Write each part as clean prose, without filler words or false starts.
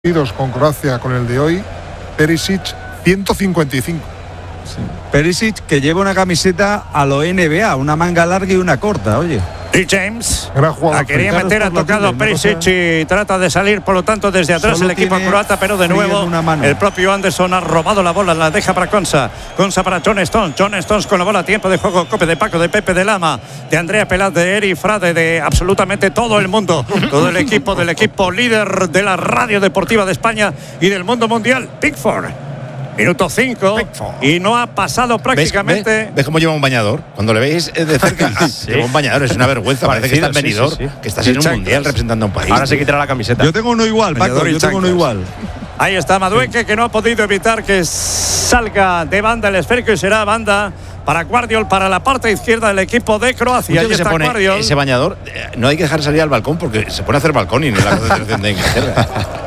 con Croacia con el de hoy, Perisic 155. Sí. Perisic, que lleva una camiseta a lo NBA, una manga larga y una corta, oye. Y James la quería meter, ha tocado Perisic y trata de salir, por lo tanto, desde atrás el equipo croata, pero de nuevo el propio Anderson ha robado la bola, la deja para Konsa para John Stones con la bola, tiempo de juego, Cope de Paco, de Pepe, de Lama, de Andrea Pelat, de Eri Frade, de absolutamente todo el mundo, todo el equipo del equipo líder de la radio deportiva de España y del mundo mundial, Pickford. Minuto 5 y no ha pasado prácticamente. ¿Ves cómo lleva un bañador? Cuando le veis de cerca, lleva un bañador, es una vergüenza. Parece que está en Benidorm, que estás en un mundial representando a un país. Ahora se quitará la camiseta. Yo tengo uno igual, Paco, yo tengo uno igual. Ahí está Madueke, que no ha podido evitar que salga de banda el esférico y será banda para Guardiol, para la parte izquierda del equipo de Croacia. Ahí está Guardiol. Ese bañador, no hay que dejar salir al balcón porque se pone a hacer balconing en la concentración de Inglaterra.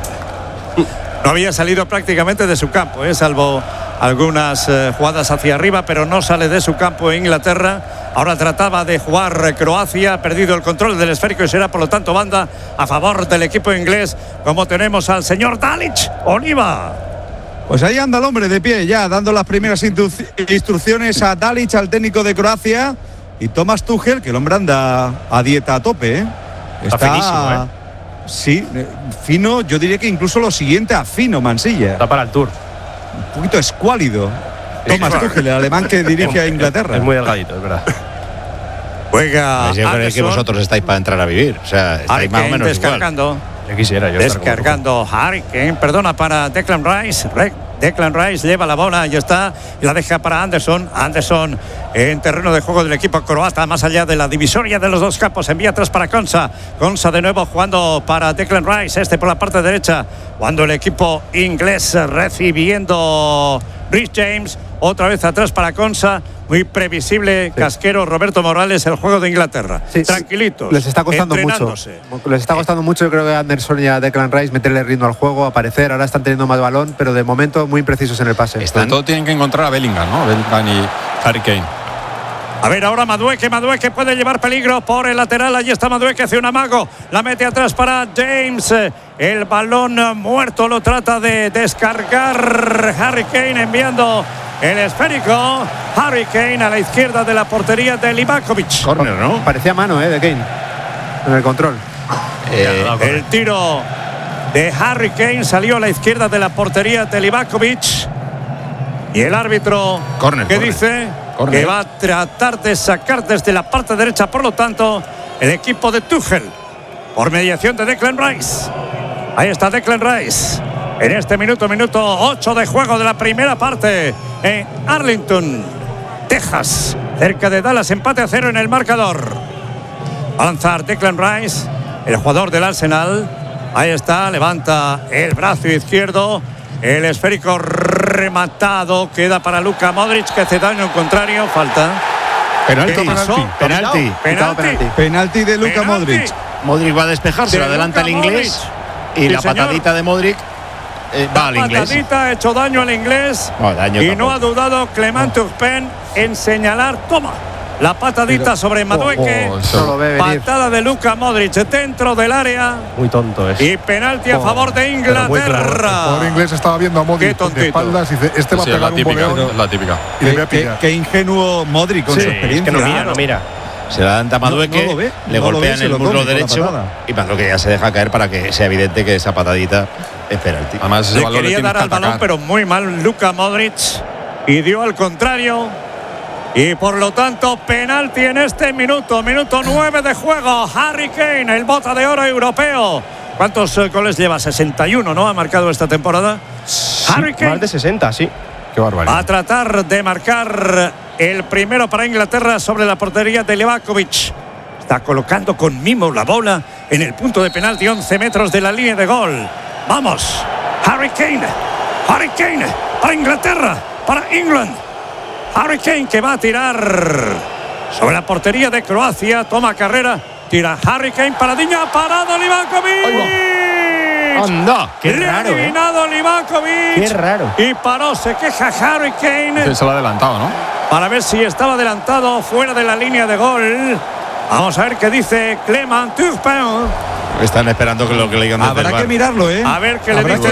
No había salido prácticamente de su campo, salvo algunas jugadas hacia arriba, pero no sale de su campo en Inglaterra. Ahora trataba de jugar Croacia, ha perdido el control del esférico y será por lo tanto banda a favor del equipo inglés, como tenemos al señor Dalic. Oliva. Pues ahí anda el hombre de pie ya, dando las primeras instrucciones a Dalic, al técnico de Croacia, y Thomas Tuchel, que el hombre anda a dieta a tope, Está finísimo, Sí, fino, yo diría que incluso lo siguiente a fino, Mansilla. Está para el Tour. Un poquito escuálido. Thomas Tuchel, el alemán que dirige a Inglaterra. Es muy delgadito, es verdad. Juega. Yo creo que vosotros estáis para entrar a vivir. O sea, estáis más o menos descargando. igual. Yo quisiera. Descargando Harry Kane, perdona, para Declan Rice. Declan Rice lleva la bola, ya está, y la deja para Anderson. Anderson en terreno de juego del equipo croata, más allá de la divisoria de los dos campos, envía atrás para Konsa de nuevo jugando para Declan Rice, por la parte derecha, cuando el equipo inglés recibiendo Rhys James, otra vez atrás para Konsa. Muy previsible, casquero Roberto Morales, el juego de Inglaterra. Tranquilitos. Les está costando mucho. Les está costando mucho, yo creo, que Anderson y a Declan Rice meterle ritmo al juego, aparecer. Ahora están teniendo más balón, pero de momento muy imprecisos en el pase. Todo tienen que encontrar a Bellingham, ¿no? Bellingham y Harry Kane. A ver, ahora Madueke puede llevar peligro por el lateral. Allí está Madueke, hace un amago. La mete atrás para James. El balón muerto lo trata de descargar Harry Kane, enviando el esférico. Harry Kane a la izquierda de la portería de Livakovic. Córner, ¿no? Parecía mano, de Kane. En el control. El tiro de Harry Kane salió a la izquierda de la portería de Livakovic. Y el árbitro dice que va a tratar de sacar desde la parte derecha, por lo tanto, el equipo de Tuchel, por mediación de Declan Rice. Ahí está Declan Rice. En este minuto 8 de juego de la primera parte en Arlington, Texas, cerca de Dallas, empate a 0 en el marcador. Va a lanzar Declan Rice, el jugador del Arsenal. Ahí está, levanta el brazo izquierdo. El esférico rematado queda para Luka Modric, que hace daño contrario. Falta. Penalti de Luka Modric. Modric va a despejar, se lo adelanta el inglés. Y la patadita de Modric va al inglés. Patadita ha hecho daño al inglés. No ha dudado Clement Turpin en señalar. Toma. La patadita sobre Madueke. Patada de Luka Modric dentro del área. Muy tonto es. Y penalti a favor de Inglaterra. El jugador inglés estaba viendo a Modric de espaldas y dice, va a pegar un boleón. La típica. Y le voy a pillar. Qué ingenuo Modric con su experiencia. Es que no mira. Se la dan a Madueke, le golpean el muslo derecho y Madueke ya se deja caer para que sea evidente que esa patadita es penalti. Además, le quería dar al balón, pero muy mal Luka Modric. Y dio al contrario. Y por lo tanto, penalti en este minuto 9 de juego. Harry Kane, el bota de oro europeo. ¿Cuántos goles lleva? 61, ¿no? Ha marcado esta temporada. Harry Kane. Más de 60, sí. Qué barbaridad. Va a tratar de marcar el primero para Inglaterra sobre la portería de Livakovic. Está colocando con mimo la bola en el punto de penalti, 11 metros de la línea de gol. Vamos. Harry Kane para Inglaterra, para England. Harry Kane, que va a tirar sobre la portería de Croacia. Toma carrera. Tira Harry Kane, paradilla, parado Livakovic. ¡Anda! ¡Qué raro! Eliminado Livakovic. ¡Qué raro! Y paró, se queja Harry Kane. Se lo ha adelantado, ¿no? Para ver si estaba adelantado fuera de la línea de gol. Vamos a ver qué dice Clement Turpin. Están esperando que lo que le digan. Habrá que mirarlo, A ver qué le dice